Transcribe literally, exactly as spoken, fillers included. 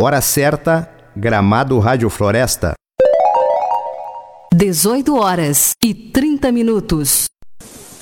Hora certa, Gramado Rádio Floresta. dezoito horas e trinta minutos.